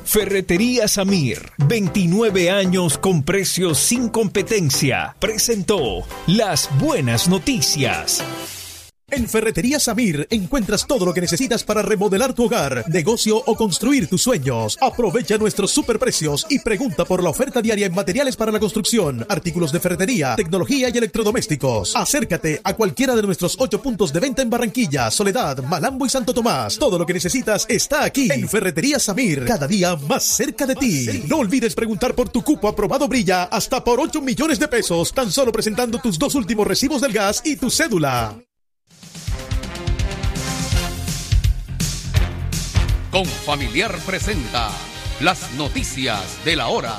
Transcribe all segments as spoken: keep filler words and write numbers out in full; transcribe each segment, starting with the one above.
Ferretería Samir, veintinueve años con precios sin competencia, presentó Las Buenas Noticias. En Ferretería Samir encuentras todo lo que necesitas para remodelar tu hogar, negocio o construir tus sueños. Aprovecha nuestros superprecios y pregunta por la oferta diaria en materiales para la construcción, artículos de ferretería, tecnología y electrodomésticos. Acércate a cualquiera de nuestros ocho puntos de venta en Barranquilla, Soledad, Malambo y Santo Tomás. Todo lo que necesitas está aquí en Ferretería Samir, cada día más cerca de ti. No olvides preguntar por tu cupo aprobado Brilla hasta por ocho millones de pesos, tan solo presentando tus dos últimos recibos del gas y tu cédula. Confamiliar presenta las noticias de la hora.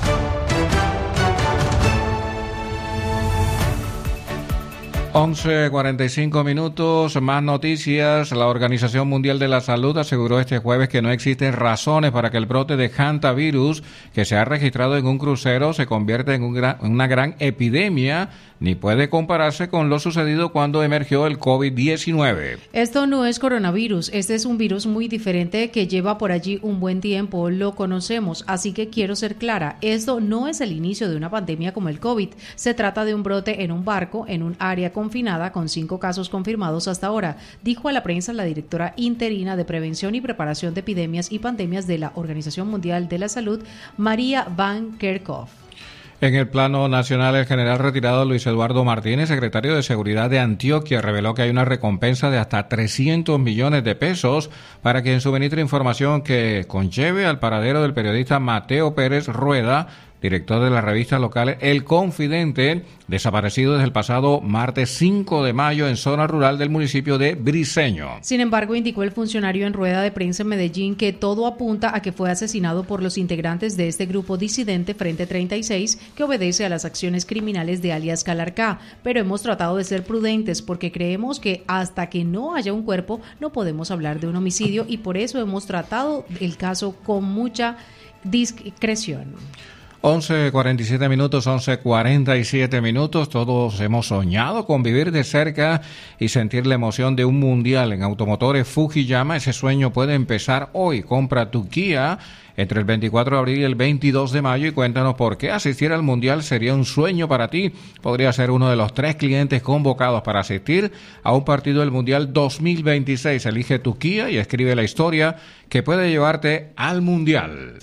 once cuarenta y cinco minutos, más noticias. La Organización Mundial de la Salud aseguró este jueves que no existen razones para que el brote de hantavirus que se ha registrado en un crucero se convierta en, un gran, en una gran epidemia, ni puede compararse con lo sucedido cuando emergió el COVID diecinueve. Esto no es coronavirus, este es un virus muy diferente que lleva por allí un buen tiempo, lo conocemos, así que quiero ser clara, esto no es el inicio de una pandemia como el COVID, se trata de un brote en un barco, en un área confinada con cinco casos confirmados hasta ahora, dijo a la prensa la directora interina de Prevención y Preparación de Epidemias y Pandemias de la Organización Mundial de la Salud, María Van Kerkhove. En el plano nacional, el general retirado Luis Eduardo Martínez, secretario de Seguridad de Antioquia, reveló que hay una recompensa de hasta trescientos millones de pesos para quien suministre información que conlleve al paradero del periodista Mateo Pérez Rueda, director de la revista local El Confidente, desaparecido desde el pasado martes cinco de mayo en zona rural del municipio de Briceño. Sin embargo, indicó el funcionario en rueda de prensa en Medellín que todo apunta a que fue asesinado por los integrantes de este grupo disidente Frente treinta y seis, que obedece a las acciones criminales de alias Calarcá, pero hemos tratado de ser prudentes porque creemos que hasta que no haya un cuerpo no podemos hablar de un homicidio y por eso hemos tratado el caso con mucha discreción. once cuarenta y siete minutos, once cuarenta y siete minutos, todos hemos soñado con vivir de cerca y sentir la emoción de un mundial en Automotores Fujiyama. Ese sueño puede empezar hoy. Compra tu Kia entre el veinticuatro de abril y el veintidós de mayo y cuéntanos por qué asistir al mundial sería un sueño para ti. Podría ser uno de los tres clientes convocados para asistir a un partido del mundial dos mil veintiséis. Elige tu Kia y escribe la historia que puede llevarte al mundial.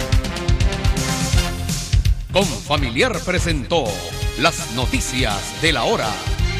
Confamiliar presentó las noticias de la hora.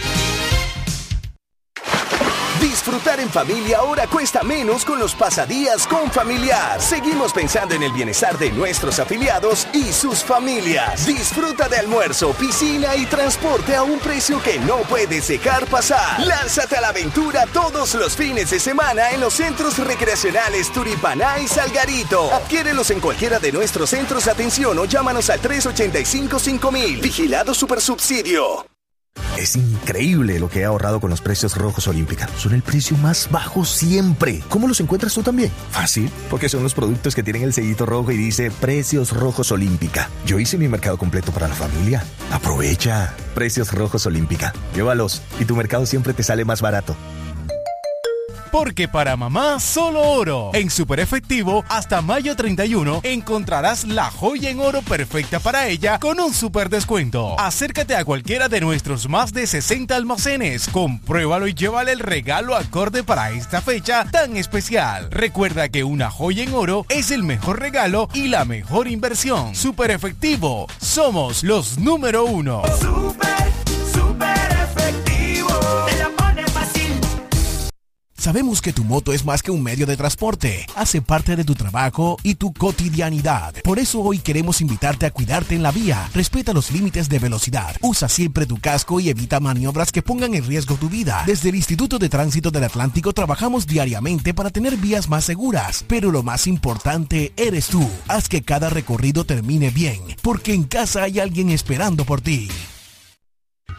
Disfrutar en familia ahora cuesta menos con los pasadías Confamiliar. Seguimos pensando en el bienestar de nuestros afiliados y sus familias. Disfruta de almuerzo, piscina y transporte a un precio que no puedes dejar pasar. Lánzate a la aventura todos los fines de semana en los centros recreacionales Turipaná y Salgarito. Adquiérelos en cualquiera de nuestros centros de atención o llámanos al tres ochenta y cinco cinco mil. Vigilado Supersubsidio. Es increíble lo que he ahorrado con los precios rojos Olímpica. Son el precio más bajo siempre. ¿Cómo los encuentras tú también? Fácil, porque son los productos que tienen el sellito rojo y dice Precios Rojos Olímpica. Yo hice mi mercado completo para la familia. Aprovecha. Precios Rojos Olímpica. Llévalos y tu mercado siempre te sale más barato. Porque para mamá solo oro. En Super Efectivo hasta mayo treinta y uno encontrarás la joya en oro perfecta para ella con un super descuento. Acércate a cualquiera de nuestros más de sesenta almacenes, compruébalo y llévale el regalo acorde para esta fecha tan especial. Recuerda que una joya en oro es el mejor regalo y la mejor inversión. Super Efectivo, somos los número uno. Super, super efectivo. Te la pone fácil. Sabemos que tu moto es más que un medio de transporte, hace parte de tu trabajo y tu cotidianidad. Por eso hoy queremos invitarte a cuidarte en la vía. Respeta los límites de velocidad, usa siempre tu casco y evita maniobras que pongan en riesgo tu vida. Desde el Instituto de Tránsito del Atlántico trabajamos diariamente para tener vías más seguras, pero lo más importante eres tú. Haz que cada recorrido termine bien, porque en casa hay alguien esperando por ti.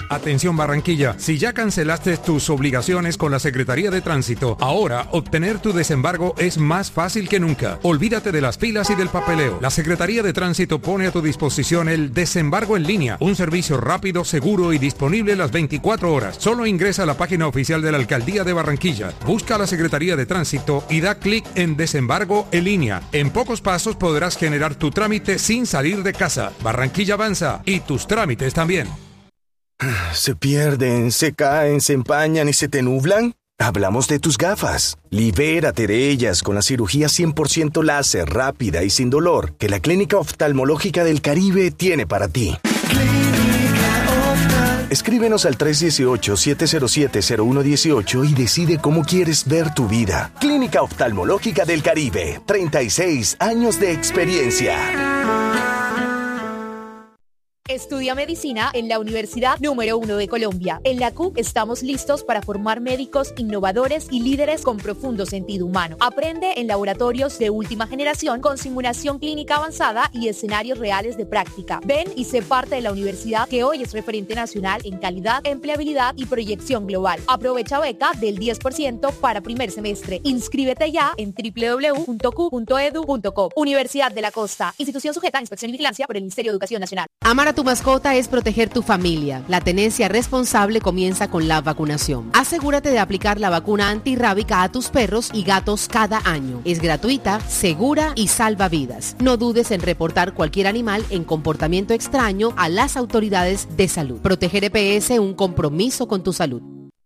Atención Barranquilla, si ya cancelaste tus obligaciones con la Secretaría de Tránsito, ahora obtener tu desembargo es más fácil que nunca. Olvídate de las filas y del papeleo. La Secretaría de Tránsito pone a tu disposición el desembargo en línea, un servicio rápido, seguro y disponible las veinticuatro horas. Solo ingresa a la página oficial de la Alcaldía de Barranquilla, busca a la Secretaría de Tránsito y da clic en desembargo en línea. En pocos pasos podrás generar tu trámite sin salir de casa. Barranquilla avanza y tus trámites también. ¿Se pierden, se caen, se empañan y se te nublan? Hablamos de tus gafas. Libérate de ellas con la cirugía cien por ciento láser, rápida y sin dolor que la Clínica Oftalmológica del Caribe tiene para ti. Escríbenos al tres uno ocho, siete cero siete, cero uno uno ocho y decide cómo quieres ver tu vida. Clínica Oftalmológica del Caribe, treinta y seis años de experiencia. Estudia medicina en la Universidad número uno de Colombia. En la C U C estamos listos para formar médicos innovadores y líderes con profundo sentido humano. Aprende en laboratorios de última generación con simulación clínica avanzada y escenarios reales de práctica. Ven y sé parte de la universidad que hoy es referente nacional en calidad, empleabilidad y proyección global. Aprovecha beca del diez por ciento para primer semestre. Inscríbete ya en doble u doble u doble u punto q punto e d u punto co. Universidad de la Costa. Institución sujeta a inspección y vigilancia por el Ministerio de Educación Nacional. Amar a tu mascota es proteger tu familia. La tenencia responsable comienza con la vacunación. Asegúrate de aplicar la vacuna antirrábica a tus perros y gatos cada año. Es gratuita, segura y salva vidas. No dudes en reportar cualquier animal en comportamiento extraño a las autoridades de salud. Proteger E P S, un compromiso con tu salud.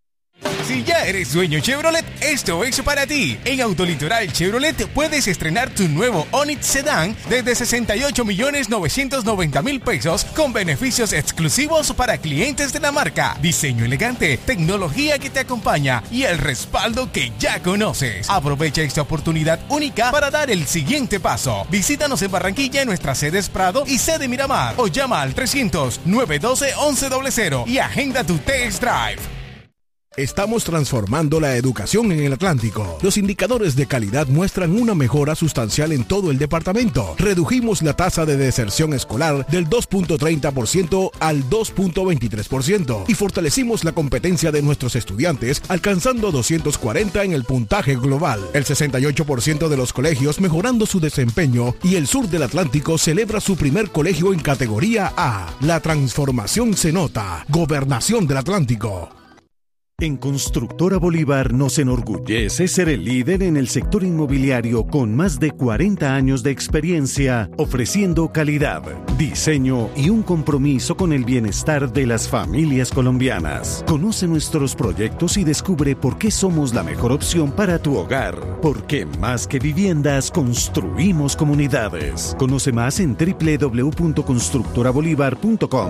Si ya eres dueño Chevrolet, esto es para ti. En Autolitoral Chevrolet puedes estrenar tu nuevo Onix Sedán desde sesenta y ocho millones novecientos noventa mil pesos con beneficios exclusivos para clientes de la marca. Diseño elegante, tecnología que te acompaña y el respaldo que ya conoces. Aprovecha esta oportunidad única para dar el siguiente paso. Visítanos en Barranquilla en nuestras sedes Prado y sede Miramar o llama al trescientos, nueve doce, once cero cero y agenda tu test drive. Estamos transformando la educación en el Atlántico. Los indicadores de calidad muestran una mejora sustancial en todo el departamento. Redujimos la tasa de deserción escolar del dos punto treinta por ciento al dos punto veintitrés por ciento y fortalecimos la competencia de nuestros estudiantes alcanzando doscientos cuarenta en el puntaje global. El sesenta y ocho por ciento de los colegios mejorando su desempeño y el sur del Atlántico celebra su primer colegio en categoría A. La transformación se nota. Gobernación del Atlántico. En Constructora Bolívar nos enorgullece ser el líder en el sector inmobiliario con más de cuarenta años de experiencia, ofreciendo calidad, diseño y un compromiso con el bienestar de las familias colombianas. Conoce nuestros proyectos y descubre por qué somos la mejor opción para tu hogar. Porque más que viviendas, construimos comunidades. Conoce más en doble u doble u doble u punto constructora bolívar punto com.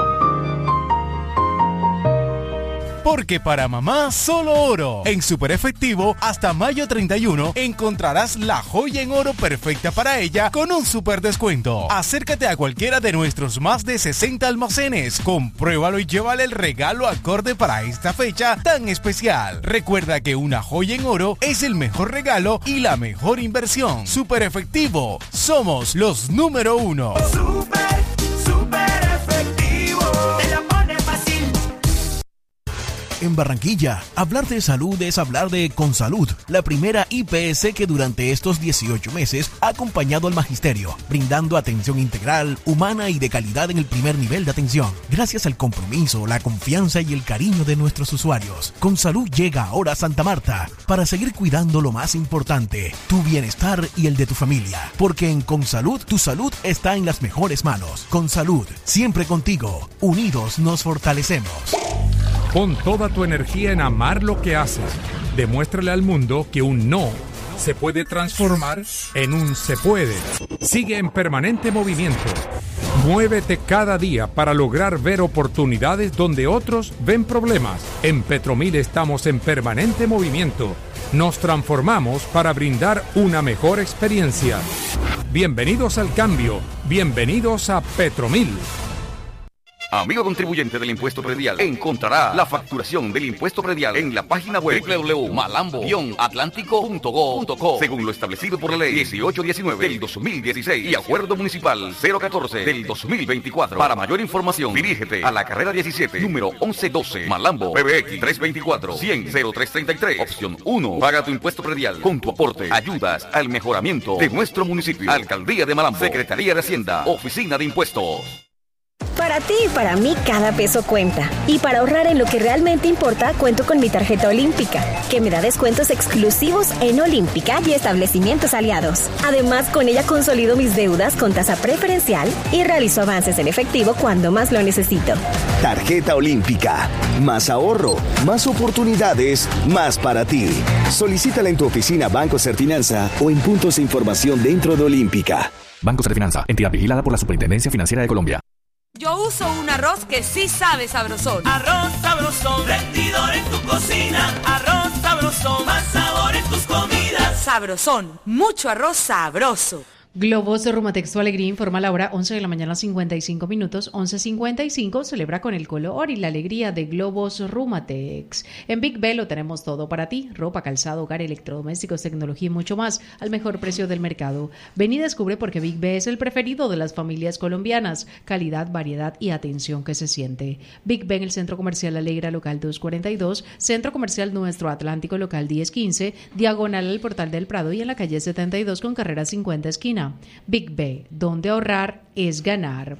Porque para mamá solo oro. En Super Efectivo hasta mayo treinta y uno encontrarás la joya en oro perfecta para ella con un super descuento. Acércate a cualquiera de nuestros más de sesenta almacenes, compruébalo y llévale el regalo acorde para esta fecha tan especial. Recuerda que una joya en oro es el mejor regalo y la mejor inversión. Super Efectivo, somos los número uno. Super, super efectivo. Te la pone fácil. En Barranquilla, hablar de salud es hablar de Consalud, la primera I P S que durante estos dieciocho meses ha acompañado al magisterio, brindando atención integral, humana y de calidad en el primer nivel de atención. Gracias al compromiso, la confianza y el cariño de nuestros usuarios, Consalud llega ahora a Santa Marta para seguir cuidando lo más importante, tu bienestar y el de tu familia. Porque en Consalud, tu salud está en las mejores manos. Consalud, siempre contigo, unidos nos fortalecemos. Pon toda tu energía en amar lo que haces. Demuéstrale al mundo que un no se puede transformar en un se puede. Sigue en permanente movimiento. Muévete cada día para lograr ver oportunidades donde otros ven problemas. En Petromil estamos en permanente movimiento. Nos transformamos para brindar una mejor experiencia. Bienvenidos al cambio. Bienvenidos a Petromil. Amigo contribuyente del impuesto predial, encontrará la facturación del impuesto predial en la página web doble u doble u doble u punto malambo guion atlántico punto gob punto co, según lo establecido por la ley dieciocho diecinueve del dos mil dieciséis y Acuerdo Municipal cero catorce del dos mil veinticuatro. Para mayor información, dirígete a la carrera diecisiete, número once doce, Malambo, P B X tres veinticuatro, cien, cero tres treinta y tres, opción uno. Paga tu impuesto predial. Con tu aporte ayudas al mejoramiento de nuestro municipio. Alcaldía de Malambo, Secretaría de Hacienda, Oficina de Impuestos. Para ti y para mí cada peso cuenta. Y para ahorrar en lo que realmente importa, cuento con mi tarjeta olímpica, que me da descuentos exclusivos en Olímpica y establecimientos aliados. Además, con ella consolido mis deudas con tasa preferencial y realizo avances en efectivo cuando más lo necesito. Tarjeta Olímpica. Más ahorro, más oportunidades, más para ti. Solicítala en tu oficina Banco Serfinanza o en puntos de información dentro de Olímpica. Banco Serfinanza, entidad vigilada por la Superintendencia Financiera de Colombia. Yo uso un arroz que sí sabe sabrosón. Arroz sabrosón, rendidor en tu cocina. Arroz sabrosón, más sabor en tus comidas. Sabrosón, mucho arroz sabroso. Globos de Rumatex Tu Alegría informa a la hora once de la mañana, cincuenta y cinco minutos, once cincuenta y cinco, celebra con el color y la alegría de Globos Rumatex. En Big B lo tenemos todo para ti, ropa, calzado, hogar, electrodomésticos, tecnología y mucho más, al mejor precio del mercado. Ven y descubre por qué Big B es el preferido de las familias colombianas, calidad, variedad y atención que se siente. Big B en el Centro Comercial Alegra, local doscientos cuarenta y dos, Centro Comercial Nuestro Atlántico, local diez quince, diagonal al Portal del Prado y en la calle setenta y dos con carrera cincuenta esquina. Big B, donde ahorrar es ganar.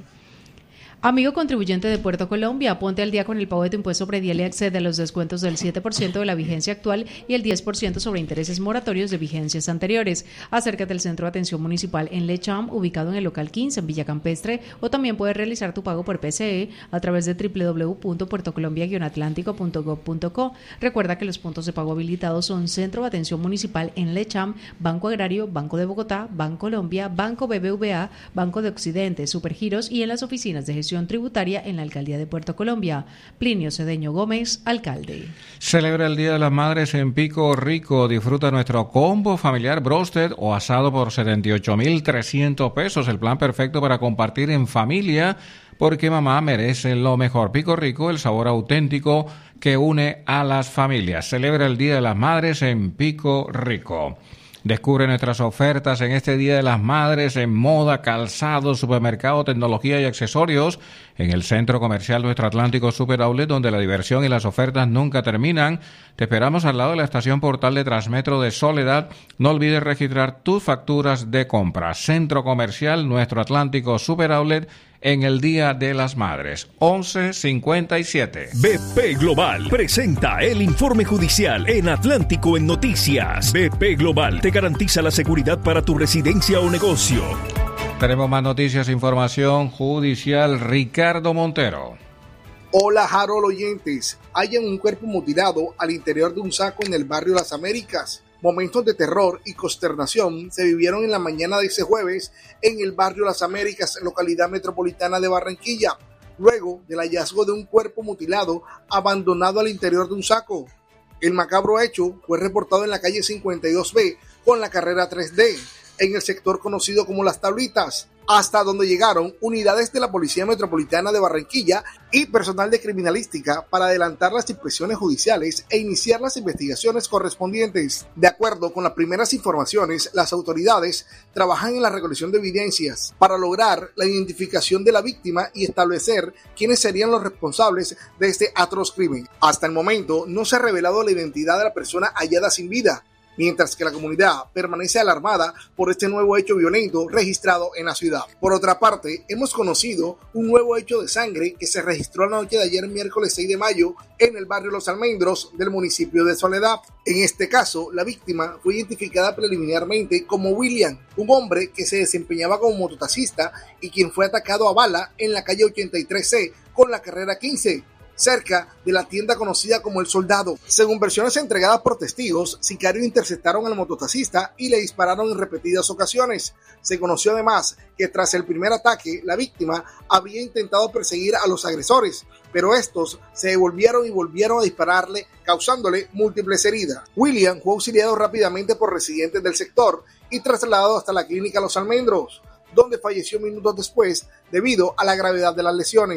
Amigo contribuyente de Puerto Colombia, ponte al día con el pago de tu impuesto predial y accede a los descuentos del siete por ciento de la vigencia actual y el diez por ciento sobre intereses moratorios de vigencias anteriores. Acércate al Centro de Atención Municipal en Lecham, ubicado en el local quince en Villa Campestre, o también puedes realizar tu pago por P C E a través de doble u doble u doble u punto puerto colombia guion atlántico punto gob punto co. Recuerda que los puntos de pago habilitados son Centro de Atención Municipal en Lecham, Banco Agrario, Banco de Bogotá, Bancolombia, Banco B B V A, Banco de Occidente, Supergiros y en las oficinas de gestión tributaria en la Alcaldía de Puerto Colombia. Plinio Cedeño Gómez, alcalde. Celebra el Día de las Madres en Pico Rico. Disfruta nuestro combo familiar broasted o asado por setenta y ocho mil trescientos pesos. El plan perfecto para compartir en familia, porque mamá merece lo mejor. Pico Rico, el sabor auténtico que une a las familias. Celebra el Día de las Madres en Pico Rico. Descubre nuestras ofertas en este Día de las Madres en moda, calzado, supermercado, tecnología y accesorios en el Centro Comercial Nuestro Atlántico Super Outlet, donde la diversión y las ofertas nunca terminan. Te esperamos al lado de la estación Portal de Transmetro de Soledad. No olvides registrar tus facturas de compra. Centro Comercial Nuestro Atlántico Super Outlet en el Día de las Madres. once cincuenta y siete. B P Global presenta el informe judicial en Atlántico en Noticias. B P Global te garantiza la seguridad para tu residencia o negocio. Tenemos más noticias, información judicial. Ricardo Montero. Hola, Harold oyentes. Hallan un cuerpo mutilado al interior de un saco en el barrio Las Américas. Momentos de terror y consternación se vivieron en la mañana de ese jueves en el barrio Las Américas, localidad metropolitana de Barranquilla, luego del hallazgo de un cuerpo mutilado abandonado al interior de un saco. El macabro hecho fue reportado en la calle cincuenta y dos B con la carrera tres D, en el sector conocido como Las Tablitas, hasta donde llegaron unidades de la Policía Metropolitana de Barranquilla y personal de criminalística para adelantar las inspecciones judiciales e iniciar las investigaciones correspondientes. De acuerdo con las primeras informaciones, las autoridades trabajan en la recolección de evidencias para lograr la identificación de la víctima y establecer quiénes serían los responsables de este atroz crimen. Hasta el momento no se ha revelado la identidad de la persona hallada sin vida, mientras que la comunidad permanece alarmada por este nuevo hecho violento registrado en la ciudad. Por otra parte, hemos conocido un nuevo hecho de sangre que se registró la noche de ayer, miércoles seis de mayo, en el barrio Los Almendros del municipio de Soledad. En este caso, la víctima fue identificada preliminarmente como William, un hombre que se desempeñaba como mototaxista y quien fue atacado a bala en la calle ochenta y tres C con la carrera quince, cerca de la tienda conocida como El Soldado. Según versiones entregadas por testigos, sicarios interceptaron al mototaxista y le dispararon en repetidas ocasiones. Se conoció además que tras el primer ataque, la víctima había intentado perseguir a los agresores, pero estos se devolvieron y volvieron a dispararle, causándole múltiples heridas. William fue auxiliado rápidamente por residentes del sector y trasladado hasta la clínica Los Almendros, donde falleció minutos después debido a la gravedad de las lesiones.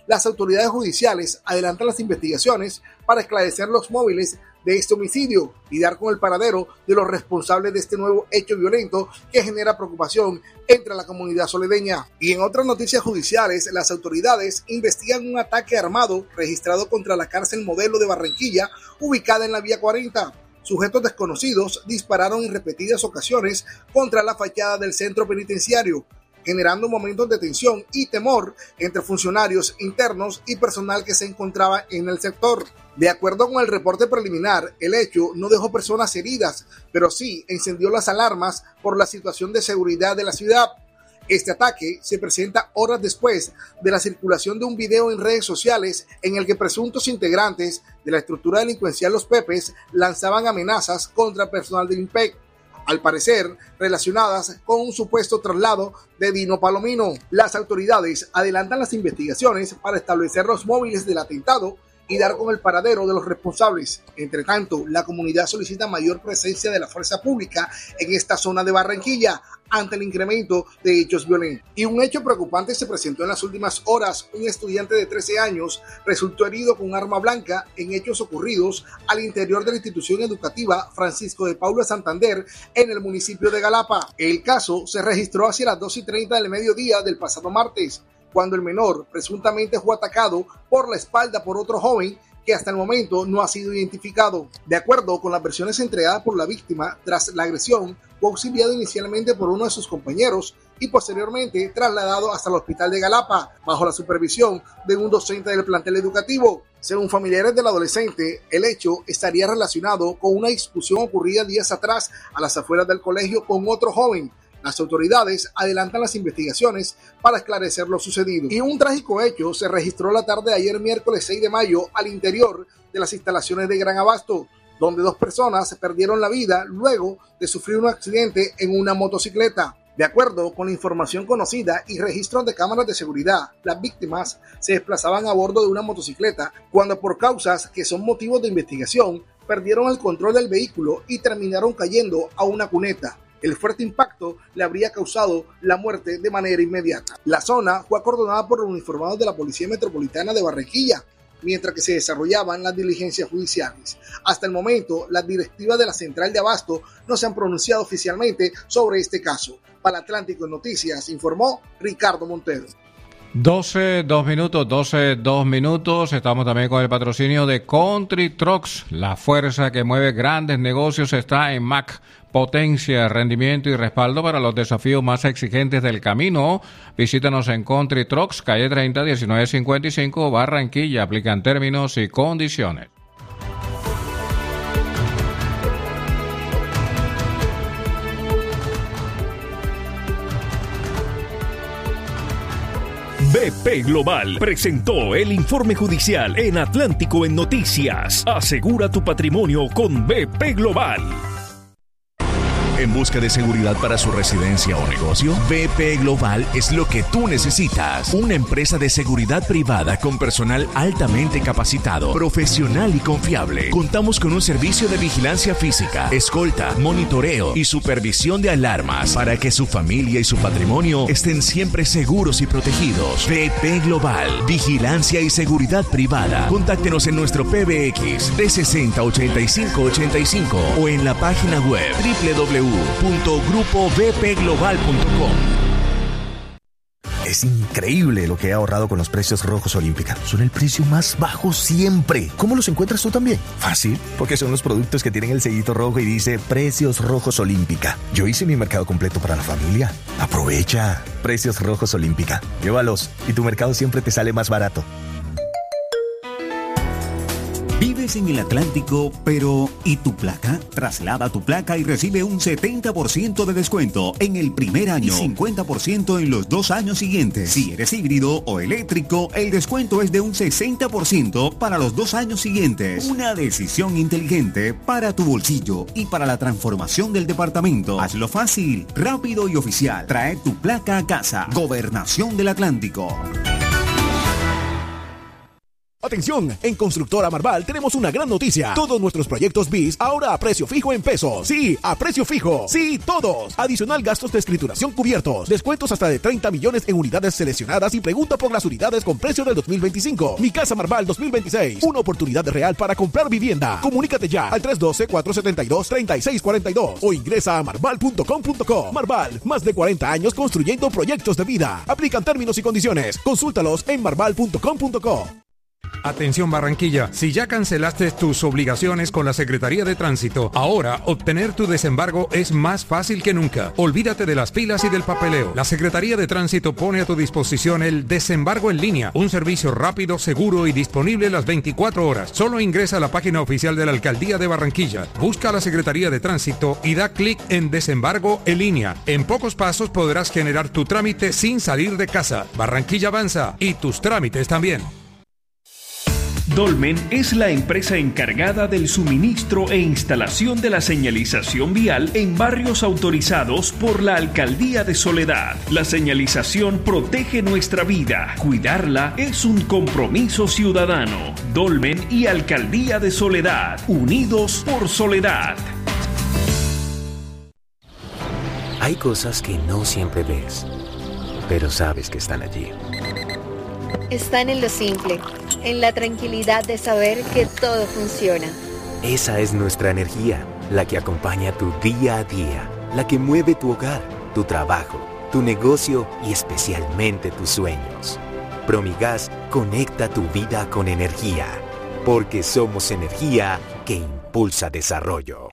las autoridades judiciales adelantan las investigaciones para esclarecer los móviles de este homicidio y dar con el paradero de los responsables de este nuevo hecho violento que genera preocupación entre la comunidad soledeña. Y en otras noticias judiciales, las autoridades investigan un ataque armado registrado contra la cárcel Modelo de Barranquilla, ubicada en la Vía cuarenta. Sujetos desconocidos dispararon en repetidas ocasiones contra la fachada del centro penitenciario, generando momentos de tensión y temor entre funcionarios internos y personal que se encontraba en el sector. De acuerdo con el reporte preliminar, el hecho no dejó personas heridas, pero sí encendió las alarmas por la situación de seguridad de la ciudad. Este ataque se presenta horas después de la circulación de un video en redes sociales en el que presuntos integrantes de la estructura delincuencial Los Pepes lanzaban amenazas contra personal del INPEC, al parecer relacionadas con un supuesto traslado de Dino Palomino. Las autoridades adelantan las investigaciones para establecer los móviles del atentado y dar con el paradero de los responsables. Entre tanto, la comunidad solicita mayor presencia de la fuerza pública en esta zona de Barranquilla ante el incremento de hechos violentos. Y un hecho preocupante se presentó en las últimas horas. Un estudiante de trece años resultó herido con arma blanca en hechos ocurridos al interior de la institución educativa Francisco de Paula Santander en el municipio de Galapa. El caso se registró hacia las dos y treinta del mediodía del pasado martes, cuando el menor presuntamente fue atacado por la espalda por otro joven que hasta el momento no ha sido identificado. De acuerdo con las versiones entregadas por la víctima, tras la agresión fue auxiliado inicialmente por uno de sus compañeros y posteriormente trasladado hasta el hospital de Galapa bajo la supervisión de un docente del plantel educativo. Según familiares del adolescente, el hecho estaría relacionado con una discusión ocurrida días atrás a las afueras del colegio con otro joven. Las autoridades adelantan las investigaciones para esclarecer lo sucedido. Y un trágico hecho se registró la tarde de ayer miércoles seis de mayo al interior de las instalaciones de Gran Abasto, donde dos personas perdieron la vida luego de sufrir un accidente en una motocicleta. De acuerdo con la información conocida y registros de cámaras de seguridad, las víctimas se desplazaban a bordo de una motocicleta cuando, por causas que son motivos de investigación, perdieron el control del vehículo y terminaron cayendo a una cuneta. El fuerte impacto le habría causado la muerte de manera inmediata. La zona fue acordonada por los uniformados de la Policía Metropolitana de Barranquilla, mientras que se desarrollaban las diligencias judiciales. Hasta el momento, las directivas de la Central de Abasto no se han pronunciado oficialmente sobre este caso. Para Atlántico Noticias, informó Ricardo Montero. doce, dos minutos, doce, dos minutos. Estamos también con el patrocinio de Country Trucks. La fuerza que mueve grandes negocios está en M A C. Potencia, rendimiento y respaldo para los desafíos más exigentes del camino. Visítanos en Country Trucks, calle treinta, diecinueve cincuenta y cinco, Barranquilla. Aplican términos y condiciones. B P Global presentó el informe judicial en Atlántico en Noticias. Asegura tu patrimonio con B P Global. ¿En busca de seguridad para su residencia o negocio? B P Global es lo que tú necesitas. Una empresa de seguridad privada con personal altamente capacitado, profesional y confiable. Contamos con un servicio de vigilancia física, escolta, monitoreo y supervisión de alarmas para que su familia y su patrimonio estén siempre seguros y protegidos. B P Global, vigilancia y seguridad privada. Contáctenos en nuestro P B X trescientos sesenta, ochenta y cinco ochenta y cinco o en la página web doble u doble u doble u punto grupo b p global punto com. Es increíble lo que he ahorrado con los precios rojos Olímpica. Son el precio más bajo siempre. ¿Cómo los encuentras tú también? Fácil, porque son los productos que tienen el sellito rojo y dice Precios Rojos Olímpica. Yo hice mi mercado completo para la familia. Aprovecha. Precios Rojos Olímpica. Llévalos y tu mercado siempre te sale más barato. ¿Vives en el Atlántico, pero ¿y tu placa? Traslada tu placa y recibe un setenta por ciento de descuento en el primer año y cincuenta por ciento en los dos años siguientes. Si eres híbrido o eléctrico, el descuento es de un sesenta por ciento para los dos años siguientes. Una decisión inteligente para tu bolsillo y para la transformación del departamento. Hazlo fácil, rápido y oficial. Trae tu placa a casa. Gobernación del Atlántico. Atención, en Constructora Marval tenemos una gran noticia. Todos nuestros proyectos B I S ahora a precio fijo en pesos. Sí, a precio fijo. Sí, todos. Adicional gastos de escrituración cubiertos. Descuentos hasta de treinta millones en unidades seleccionadas y pregunta por las unidades con precio del dos mil veinticinco. Mi Casa Marval dos mil veintiséis. Una oportunidad real para comprar vivienda. Comunícate ya al tres uno dos, cuatro siete dos, tres seis cuatro dos o ingresa a marval punto com punto co. Marval, más de cuarenta años construyendo proyectos de vida. Aplican términos y condiciones. Consúltalos en marval punto com punto co. Atención Barranquilla, si ya cancelaste tus obligaciones con la Secretaría de Tránsito, ahora obtener tu desembargo es más fácil que nunca. Olvídate de las filas y del papeleo. La Secretaría de Tránsito pone a tu disposición el desembargo en línea, un servicio rápido, seguro y disponible las veinticuatro horas. Solo ingresa a la página oficial de la Alcaldía de Barranquilla, busca a la Secretaría de Tránsito y da clic en desembargo en línea. En pocos pasos podrás generar tu trámite sin salir de casa. Barranquilla avanza y tus trámites también. Dolmen es la empresa encargada del suministro e instalación de la señalización vial en barrios autorizados por la Alcaldía de Soledad. La señalización protege nuestra vida. Cuidarla es un compromiso ciudadano. Dolmen y Alcaldía de Soledad, unidos por Soledad. Hay cosas que no siempre ves, pero sabes que están allí. Están en lo simple, en la tranquilidad de saber que todo funciona. Esa es nuestra energía, la que acompaña tu día a día, la que mueve tu hogar, tu trabajo, tu negocio y especialmente tus sueños. Promigas conecta tu vida con energía, porque somos energía que impulsa desarrollo.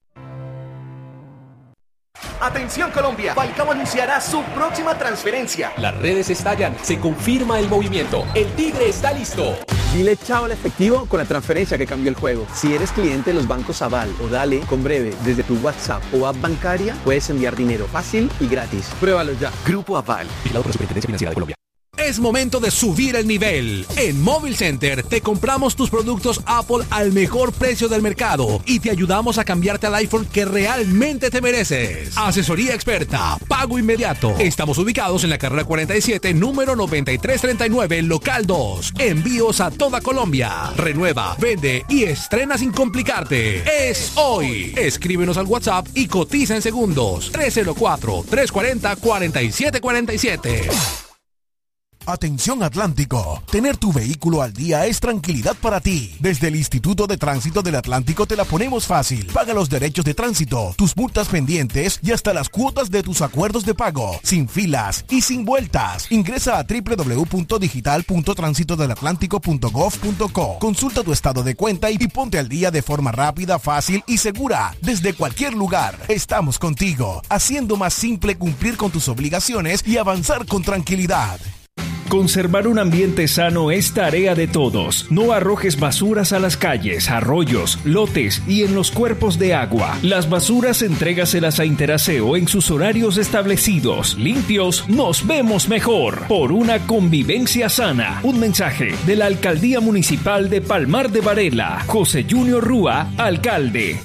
Atención Colombia, Falcao anunciará su próxima transferencia. Las redes estallan, se confirma el movimiento, el Tigre está listo. Dile chao al efectivo con la transferencia que cambió el juego. Si eres cliente de los bancos Aval o Dale, con Breve, desde tu WhatsApp o app bancaria, puedes enviar dinero fácil y gratis. Pruébalo ya. Grupo Aval, vigilado por la Superintendencia Financiera de Colombia. Es momento de subir el nivel. En Móvil Center te compramos tus productos Apple al mejor precio del mercado y te ayudamos a cambiarte al iPhone que realmente te mereces. Asesoría experta, pago inmediato. Estamos ubicados en la carrera cuarenta y siete, número noventa y tres treinta y nueve, local dos. Envíos a toda Colombia. Renueva, vende y estrena sin complicarte. Es hoy. Escríbenos al WhatsApp y cotiza en segundos. tres cero cuatro, tres cuatro cero, cuatro siete cuatro siete. Atención Atlántico, tener tu vehículo al día es tranquilidad para ti. Desde el Instituto de Tránsito del Atlántico te la ponemos fácil. Paga los derechos de tránsito, tus multas pendientes y hasta las cuotas de tus acuerdos de pago, sin filas y sin vueltas. Ingresa a doble u doble u doble u punto digital punto tránsito del atlántico punto gov punto co. Consulta tu estado de cuenta y ponte al día de forma rápida, fácil y segura. Desde cualquier lugar, estamos contigo, haciendo más simple cumplir con tus obligaciones y avanzar con tranquilidad. Conservar un ambiente sano es tarea de todos. No arrojes basuras a las calles, arroyos, lotes y en los cuerpos de agua. Las basuras entrégaselas a Interaseo en sus horarios establecidos. Limpios, nos vemos mejor. Por una convivencia sana. Un mensaje de la Alcaldía Municipal de Palmar de Varela. José Junior Rúa, alcalde.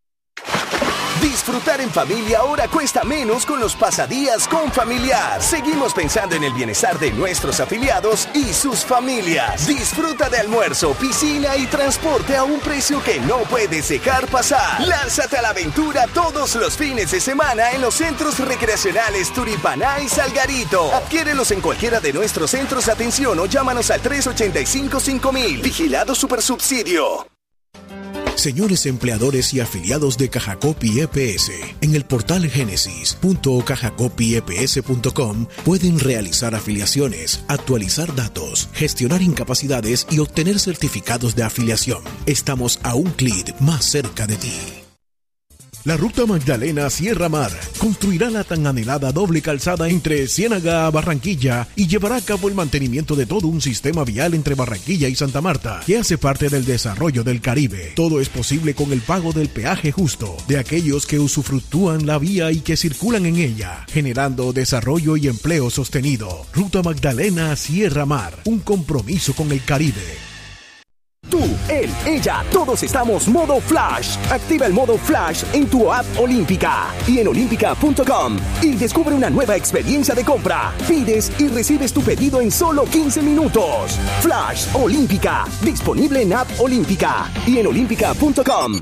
Disfrutar en familia ahora cuesta menos con los pasadías con Familiar. Seguimos pensando en el bienestar de nuestros afiliados y sus familias. Disfruta de almuerzo, piscina y transporte a un precio que no puedes dejar pasar. Lánzate a la aventura todos los fines de semana en los centros recreacionales Turipaná y Salgarito. Adquiérelos en cualquiera de nuestros centros de atención o llámanos al tres ocho cinco, cinco mil. Vigilado Supersubsidio. Señores empleadores y afiliados de Cajacopi E P S, en el portal genesis punto cajacopi e p s punto com pueden realizar afiliaciones, actualizar datos, gestionar incapacidades y obtener certificados de afiliación. Estamos a un clic más cerca de ti. La Ruta Magdalena Sierra Mar construirá la tan anhelada doble calzada entre Ciénaga a Barranquilla y llevará a cabo el mantenimiento de todo un sistema vial entre Barranquilla y Santa Marta, que hace parte del desarrollo del Caribe. Todo es posible con el pago del peaje justo de aquellos que usufructúan la vía y que circulan en ella, generando desarrollo y empleo sostenido. Ruta Magdalena Sierra Mar, un compromiso con el Caribe. Tú, el ella, todos estamos modo Flash. Activa el modo Flash en tu app Olímpica y en olímpica punto com y descubre una nueva experiencia de compra. Pides y recibes tu pedido en solo quince minutos. Flash Olímpica, disponible en app Olímpica y en olímpica punto com.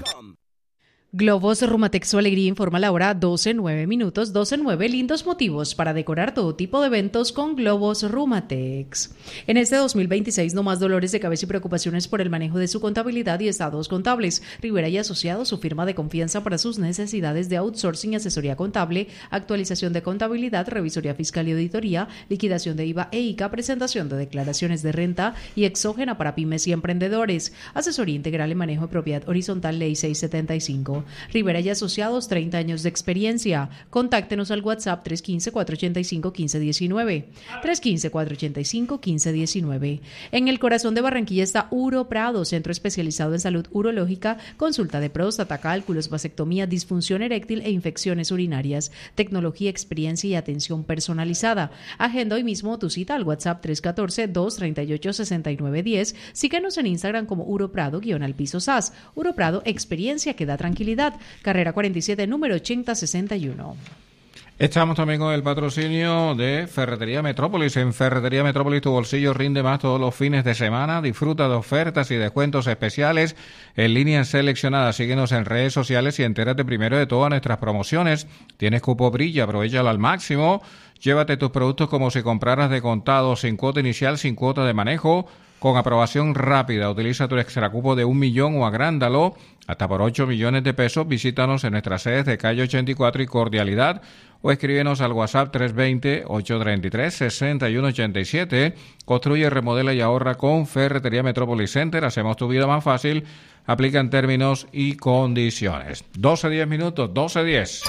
Globos Rumatex Su Alegría informa la hora doce, nueve minutos, doce, nueve, lindos motivos para decorar todo tipo de eventos con Globos Rumatex. En este dos mil veintiséis, no más dolores de cabeza y preocupaciones por el manejo de su contabilidad y estados contables. Rivera y Asociados, su firma de confianza para sus necesidades de outsourcing y asesoría contable, actualización de contabilidad, revisoría fiscal y auditoría, liquidación de I V A e I C A, presentación de declaraciones de renta y exógena para pymes y emprendedores. Asesoría integral en manejo de propiedad horizontal, ley seiscientos setenta y cinco. Rivera y Asociados, treinta años de experiencia. Contáctenos al WhatsApp tres uno cinco, cuatro ocho cinco, uno cinco uno nueve. tres uno cinco, cuatro ocho cinco, uno cinco uno nueve. En el corazón de Barranquilla está Uro Prado, centro especializado en salud urológica, consulta de próstata, cálculos, vasectomía, disfunción eréctil e infecciones urinarias. Tecnología, experiencia y atención personalizada. Agenda hoy mismo tu cita al WhatsApp tres uno cuatro, dos tres ocho, seis nueve uno cero. Síguenos en Instagram como Uro Prado, guión al piso S A S. Uro Prado, experiencia que da tranquilidad. Carrera cuarenta y siete, número ochenta sesenta y uno. Estamos también con el patrocinio de Ferretería Metrópolis. En Ferretería Metrópolis tu bolsillo rinde más todos los fines de semana. Disfruta de ofertas y descuentos especiales en líneas seleccionadas. Síguenos en redes sociales y entérate primero de todas nuestras promociones. Tienes cupo Brilla, aprovéchalo al máximo. Llévate tus productos como si compraras de contado, sin cuota inicial, sin cuota de manejo, con aprobación rápida. Utiliza tu extracupo de un millón o agrándalo hasta por ocho millones de pesos. Visítanos en nuestras sedes de calle ochenta y cuatro y Cordialidad o escríbenos al WhatsApp tres dos cero, ocho tres tres, seis uno ocho siete. Construye, remodela y ahorra con Ferretería Metrópolis Center. Hacemos tu vida más fácil. Aplica en términos y condiciones. doce diez minutos, doce diez.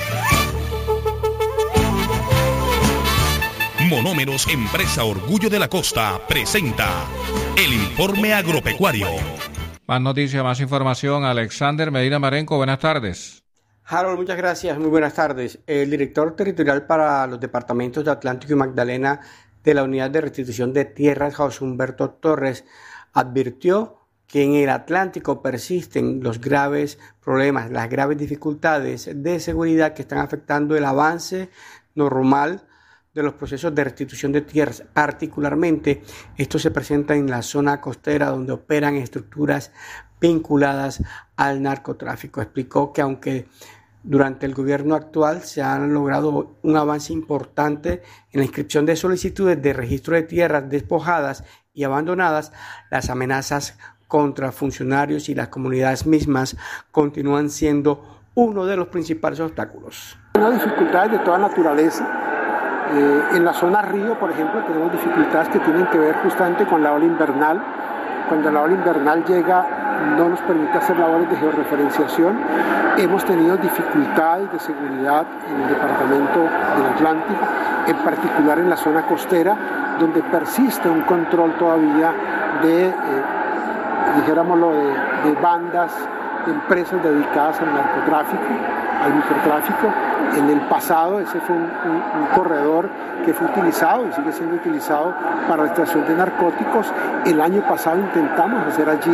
Monómeros, empresa Orgullo de la Costa, presenta el informe agropecuario. Más noticias, más información. Alexander Medina Marenco, buenas tardes. Harold, muchas gracias, muy buenas tardes. El director territorial para los departamentos de Atlántico y Magdalena de la Unidad de Restitución de Tierras, José Humberto Torres, advirtió que en el Atlántico persisten los graves problemas, las graves dificultades de seguridad que están afectando el avance normal de los procesos de restitución de tierras. Particularmente, esto se presenta en la zona costera donde operan estructuras vinculadas al narcotráfico. Explicó que aunque durante el gobierno actual se ha logrado un avance importante en la inscripción de solicitudes de registro de tierras despojadas y abandonadas, las amenazas contra funcionarios y las comunidades mismas continúan siendo uno de los principales obstáculos. Hay dificultades de toda naturaleza. Eh, en la zona río, por ejemplo, tenemos dificultades que tienen que ver justamente con la ola invernal. Cuando la ola invernal llega, no nos permite hacer labores de georreferenciación. Hemos tenido dificultades de seguridad en el departamento del Atlántico, en particular en la zona costera, donde persiste un control todavía de, eh, dijéramoslo, de, de bandas, de empresas dedicadas al narcotráfico, al microtráfico. En el pasado ese fue un, un, un corredor que fue utilizado y sigue siendo utilizado para la extracción de narcóticos. El año pasado intentamos hacer allí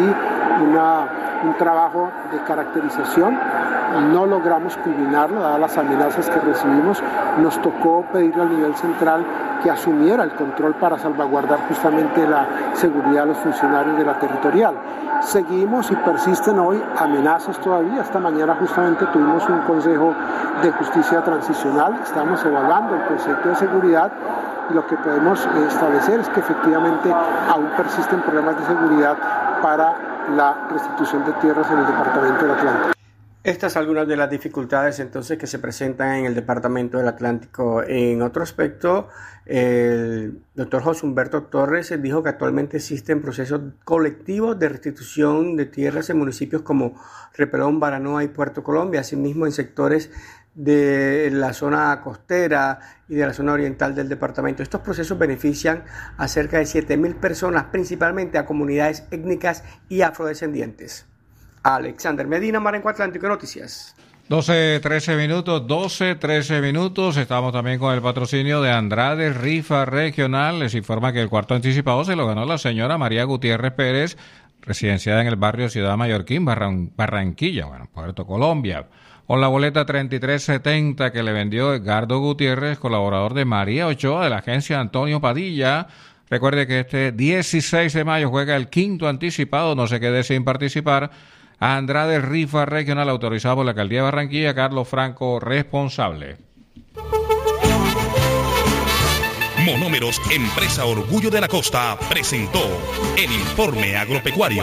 una, un trabajo de caracterización, no logramos culminarlo, dadas las amenazas que recibimos. Nos tocó pedirle al nivel central que asumiera el control para salvaguardar justamente la seguridad de los funcionarios de la territorial. Seguimos y persisten hoy amenazas todavía. Esta mañana justamente tuvimos un Consejo de Justicia Transicional, estamos evaluando el concepto de seguridad y lo que podemos establecer es que efectivamente aún persisten problemas de seguridad para la restitución de tierras en el departamento del Atlántico. Estas son algunas de las dificultades entonces que se presentan en el departamento del Atlántico. En otro aspecto, el doctor José Humberto Torres dijo que actualmente existen procesos colectivos de restitución de tierras en municipios como Repelón, Baranoa y Puerto Colombia, asimismo en sectores de la zona costera y de la zona oriental del departamento. Estos procesos benefician a cerca de siete mil personas, principalmente a comunidades étnicas y afrodescendientes. Alexander Medina, Marenco Atlántico Noticias. doce, trece minutos, doce, trece minutos. Estamos también con el patrocinio de Andrade Rifa Regional. Les informa que el cuarto anticipado se lo ganó la señora María Gutiérrez Pérez residenciada en el barrio Ciudad Mallorquín, Barran- Barranquilla, bueno, Puerto Colombia, con la boleta treinta y tres setenta que le vendió Edgardo Gutiérrez, colaborador de María Ochoa de la agencia Antonio Padilla. Recuerde que este dieciséis de mayo juega el quinto anticipado, no se quede sin participar. Andrade Rifa Regional, autorizado por la Alcaldía de Barranquilla, Carlos Franco, responsable. Monómeros, empresa Orgullo de la Costa, presentó el informe agropecuario.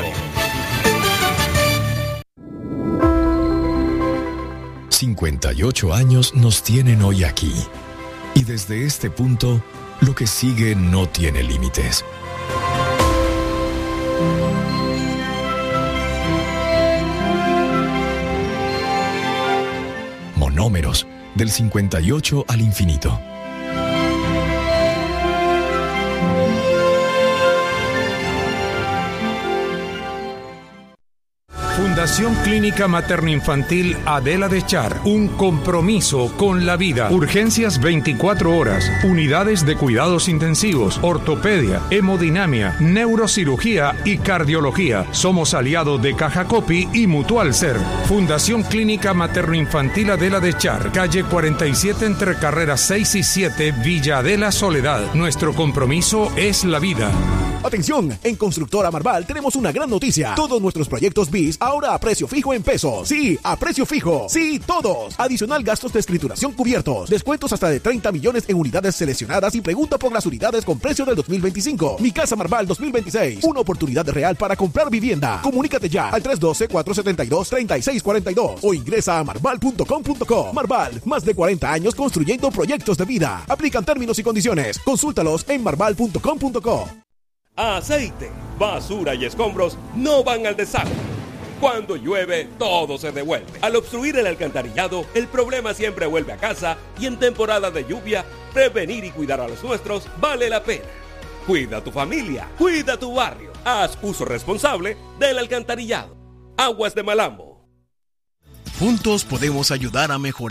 cincuenta y ocho años nos tienen hoy aquí. Y desde este punto, lo que sigue no tiene límites. Monómeros, del cincuenta y ocho al infinito. Fundación Clínica Materno-Infantil Adela de Char, un compromiso con la vida. Urgencias veinticuatro horas, unidades de cuidados intensivos, ortopedia, hemodinamia, neurocirugía y cardiología. Somos aliados de Caja Copi y Mutual Ser. Fundación Clínica Materno-Infantil Adela de Char, calle cuarenta y siete entre carreras seis y siete, Villa Adela Soledad. Nuestro compromiso es la vida. Atención, en Constructora Marval tenemos una gran noticia. Todos nuestros proyectos B I S ahora a precio fijo en pesos. Sí, a precio fijo. Sí, todos. Adicional gastos de escrituración cubiertos. Descuentos hasta de treinta millones en unidades seleccionadas y pregunta por las unidades con precio del dos mil veinticinco. Mi Casa Marval dos mil veintiséis. Una oportunidad real para comprar vivienda. Comunícate ya al tres uno dos, cuatro siete dos, tres seis cuatro dos o ingresa a marval punto com punto co. Marval, más de cuarenta años construyendo proyectos de vida. Aplican términos y condiciones. Consúltalos en marval punto com punto co. Aceite, basura y escombros no van al desagüe. Cuando llueve, todo se devuelve. Al obstruir el alcantarillado, el problema siempre vuelve a casa y en temporada de lluvia, prevenir y cuidar a los nuestros vale la pena. Cuida a tu familia, cuida tu barrio. Haz uso responsable del alcantarillado. Aguas de Malambo. Juntos podemos ayudar a mejorar